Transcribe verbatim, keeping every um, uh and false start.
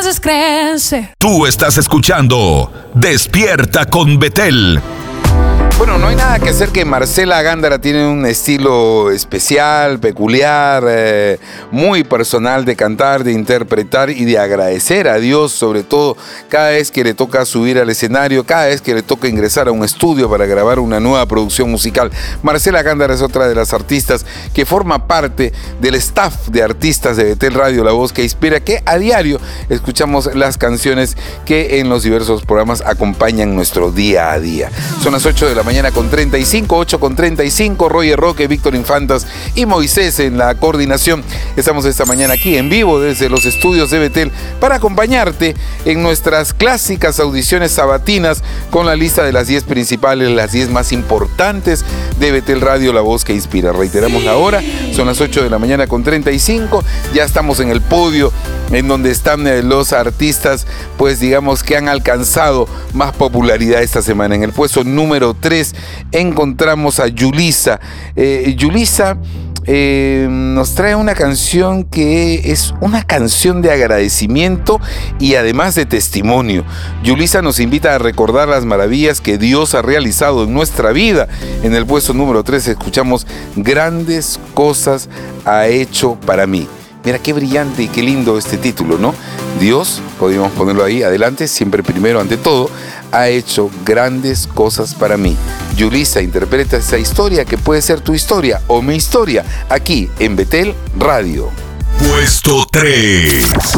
haces crecer. Tú estás escuchando Despierta con Betel. Bueno, no hay nada que hacer que Marcela Gándara tiene un estilo especial, peculiar, eh, muy personal de cantar, de interpretar y de agradecer a Dios, sobre todo cada vez que le toca subir al escenario, cada vez que le toca ingresar a un estudio para grabar una nueva producción musical. Marcela Gándara es otra de las artistas que forma parte del staff de artistas de Betel Radio, la voz que inspira, que a diario escuchamos las canciones que en los diversos programas acompañan nuestro día a día. Son las ocho de la mañana con treinta y cinco, ocho con treinta y cinco, Roger Roque, Víctor Infantas y Moisés en la coordinación. Estamos esta mañana aquí en vivo desde los estudios de Betel para acompañarte en nuestras clásicas audiciones sabatinas con la lista de las diez principales, las diez más importantes de Betel Radio, la voz que inspira. Reiteramos la hora, son las ocho de la mañana con treinta y cinco, ya estamos en el podio en donde están los artistas, pues digamos que han alcanzado más popularidad esta semana. En el puesto número tres encontramos a Yulisa. Eh, Yulisa eh, nos trae una canción que es una canción de agradecimiento y además de testimonio. Yulisa nos invita a recordar las maravillas que Dios ha realizado en nuestra vida. En el puesto número tres escuchamos Grandes cosas ha hecho para mí. Mira qué brillante y qué lindo este título, ¿no? Dios, podríamos ponerlo ahí, adelante, siempre primero, ante todo, ha hecho grandes cosas para mí. Yulisa interpreta esa historia que puede ser tu historia o mi historia, aquí en Betel Radio. Puesto tres.